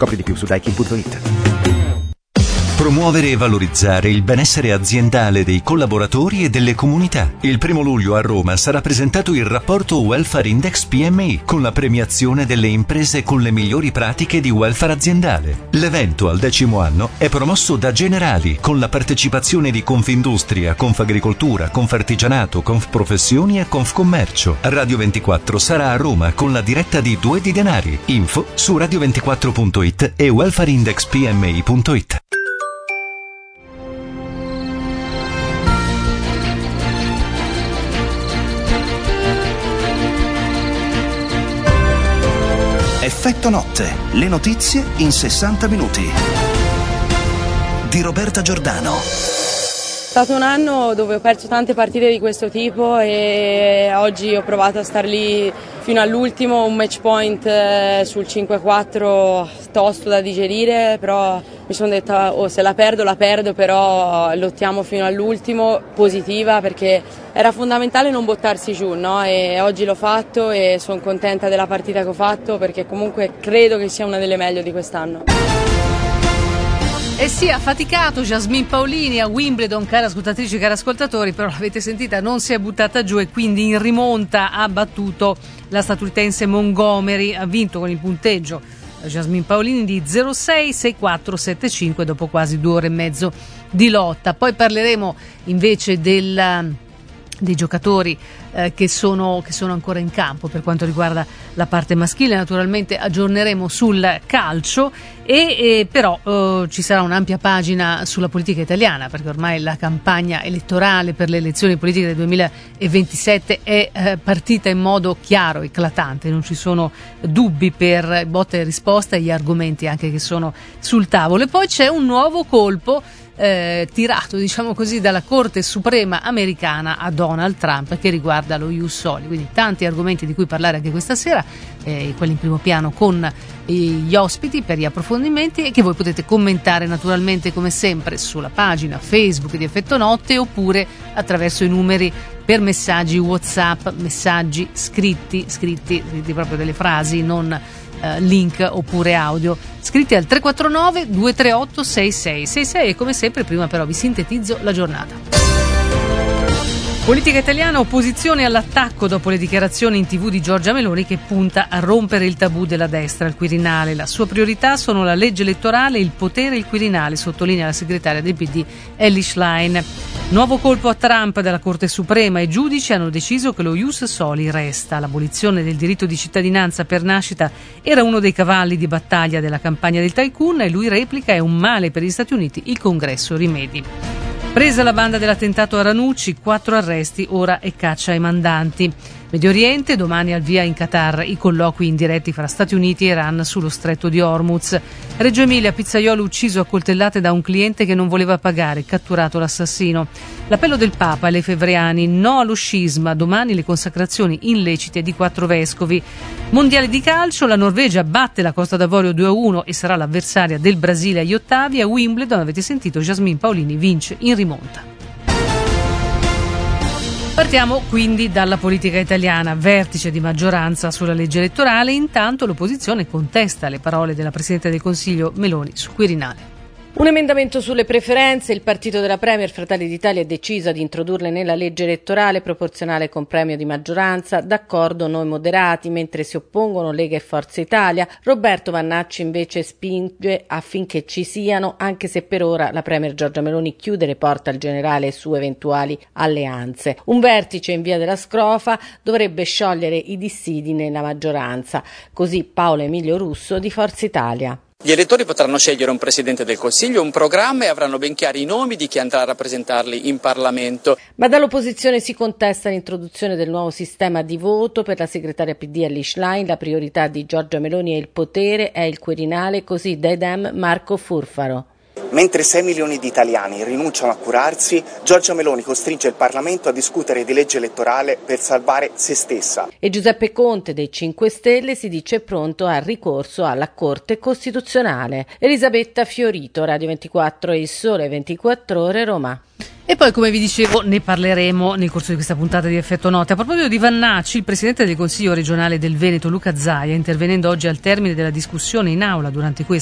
Scopri di più su daikin.it. Promuovere e valorizzare il benessere aziendale dei collaboratori e delle comunità. Il 1 luglio a Roma sarà presentato il rapporto Welfare Index PMI con la premiazione delle imprese con le migliori pratiche di welfare aziendale. L'evento al 10° anno è promosso da Generali con la partecipazione di Confindustria, Confagricoltura, Confartigianato, Confprofessioni e Confcommercio. Radio 24 sarà a Roma con la diretta di Due di Denari. Info su radio24.it e welfareindexpmi.it. Effetto notte, le notizie in 60 minuti. Di Roberta Giordano. È stato un anno dove ho perso tante partite di questo tipo e oggi ho provato a star lì fino all'ultimo, un match point sul 5-4 tosto da digerire, però mi sono detta se la perdo, però lottiamo fino all'ultimo, positiva, perché era fondamentale non buttarsi giù, no? E oggi l'ho fatto e sono contenta della partita che ho fatto, perché comunque credo che sia una delle meglio di quest'anno. E sì, ha faticato Jasmine Paolini a Wimbledon, care ascoltatrici, cari ascoltatori, però l'avete sentita, non si è buttata giù e quindi in rimonta ha battuto la statunitense Montgomery, ha vinto con il punteggio Jasmine Paolini di 0-6, 6-4, 7-5 dopo quasi 2 ore e mezzo di lotta. Poi parleremo invece dei giocatori che sono ancora in campo per quanto riguarda la parte maschile. Naturalmente aggiorneremo sul calcio e però ci sarà un'ampia pagina sulla politica italiana, perché ormai la campagna elettorale per le elezioni politiche del 2027 è partita in modo chiaro, eclatante, non ci sono dubbi per botta e risposta e gli argomenti anche che sono sul tavolo. E poi c'è un nuovo colpo tirato, diciamo così, dalla Corte Suprema americana a Donald Trump, che riguarda lo Ius Soli, quindi tanti argomenti di cui parlare anche questa sera, quelli in primo piano con gli ospiti per gli approfondimenti, e che voi potete commentare naturalmente come sempre sulla pagina Facebook di Effetto Notte oppure attraverso i numeri per messaggi WhatsApp, messaggi scritti proprio delle frasi, non link oppure audio, scritti al 349 238 6666. E come sempre prima però vi sintetizzo la giornata. Politica italiana, opposizione all'attacco dopo le dichiarazioni in TV di Giorgia Meloni, che punta a rompere il tabù della destra al Quirinale. La sua priorità sono la legge elettorale, il potere e il Quirinale, sottolinea la segretaria del PD Elly Schlein. Nuovo colpo a Trump dalla Corte Suprema. I giudici hanno deciso che lo Ius Soli resta. L'abolizione del diritto di cittadinanza per nascita era uno dei cavalli di battaglia della campagna del tycoon e lui replica: è un male per gli Stati Uniti, il Congresso rimedi. Presa la banda dell'attentato a Ranucci, 4 arresti, ora è caccia ai mandanti. Medio Oriente, domani al via in Qatar i colloqui indiretti fra Stati Uniti e Iran sullo stretto di Hormuz. Reggio Emilia, pizzaiolo ucciso a coltellate da un cliente che non voleva pagare, catturato l'assassino. L'appello del Papa e Lefebvriani, no allo scisma, domani le consacrazioni illecite di 4 vescovi. Mondiali di calcio, la Norvegia batte la Costa d'Avorio 2-1 e sarà l'avversaria del Brasile agli ottavi. A Wimbledon, avete sentito, Jasmine Paolini vince in rimonta. Partiamo quindi dalla politica italiana, vertice di maggioranza sulla legge elettorale. Intanto l'opposizione contesta le parole della Presidente del Consiglio Meloni sul Quirinale. Un emendamento sulle preferenze, il partito della Premier Fratelli d'Italia è deciso di introdurle nella legge elettorale proporzionale con premio di maggioranza, d'accordo noi moderati, mentre si oppongono Lega e Forza Italia. Roberto Vannacci invece spinge affinché ci siano, anche se per ora la Premier Giorgia Meloni chiude le porte al generale su eventuali alleanze. Un vertice in via della Scrofa dovrebbe sciogliere i dissidi nella maggioranza, così Paolo Emilio Russo di Forza Italia. Gli elettori potranno scegliere un Presidente del Consiglio, un programma e avranno ben chiari i nomi di chi andrà a rappresentarli in Parlamento. Ma dall'opposizione si contesta l'introduzione del nuovo sistema di voto. Per la segretaria PD Elly Schlein la priorità di Giorgia Meloni è il potere, è il Quirinale, così da Idem Marco Furfaro. Mentre 6 milioni di italiani rinunciano a curarsi, Giorgia Meloni costringe il Parlamento a discutere di legge elettorale per salvare se stessa. E Giuseppe Conte dei 5 Stelle si dice pronto al ricorso alla Corte Costituzionale. Elisabetta Fiorito, Radio 24 e Il Sole 24 Ore, Roma. E poi, come vi dicevo, ne parleremo nel corso di questa puntata di Effetto Notte. A proposito di Vannacci, il Presidente del Consiglio regionale del Veneto, Luca Zaia, intervenendo oggi al termine della discussione in aula durante cui